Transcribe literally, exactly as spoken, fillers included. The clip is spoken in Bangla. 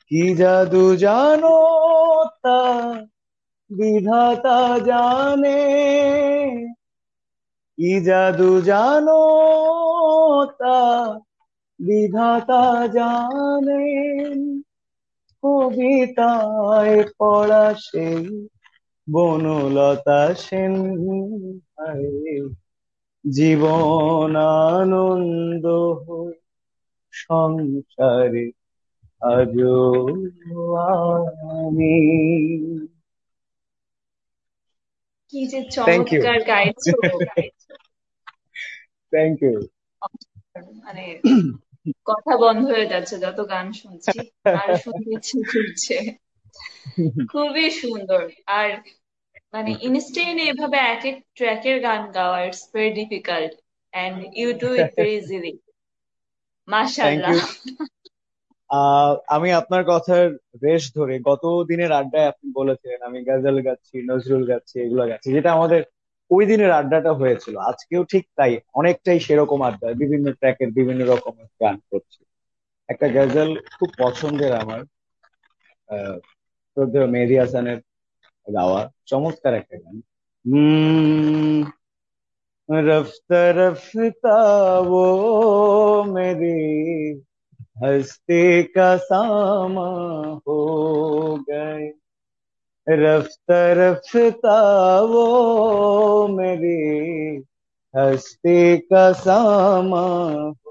কি জাদু জানো তা বিধাতা জানে, কি জাদু জানো তা বিধাতা জানেন। কবিতায় পড়া সেই বনলতা সেন, হায় জীবন আনন্দ হোক সংসারে আজো আমি। কি যে থ্যাংক ইউ। চমৎকার গাইছো! Thank you. মানে কথা বন্ধ হয়ে যাচ্ছে যত গান শুনছি, আর শুনতে ইচ্ছে করছে। খুবই সুন্দর। আর মানে ইনস্টেন্ট এভাবে এক এক ট্র্যাকের গান গাওয়া, it's very difficult and you do it very easily. Thank মাশাআল্লাহ। ইউ। আহ আমি আপনার কথার রেশ ধরে গত দিনের আড্ডায় আপনি বলেছিলেন আমি গজল গাচ্ছি, নজরুল গাচ্ছি, এগুলো গাচ্ছি, যেটা আমাদের ওই দিনের আড্ডাটা হয়েছিল। আজকেও ঠিক তাই, অনেকটাই সেরকম আড্ডা, বিভিন্ন ট্র্যাকের বিভিন্ন রকমের গান করছি। একটা গজল খুব পছন্দের আমার, আহ শ্রদ্ধেয় মেহেদী হাসানের গাওয়া, চমৎকার একটা গান। হম রফতা রফতা वो मेरी हस्ती का सामा हो गए, रफ्ता रफ्ता वो मेरी हस्ती का सामा